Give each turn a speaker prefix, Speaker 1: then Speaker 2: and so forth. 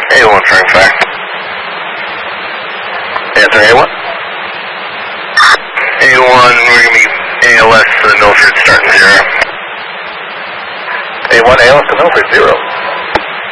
Speaker 1: A1 firm fire. Answer A1. A1, we're going to be ALS to Milford starting 0.
Speaker 2: A1 ALS to Milford 0.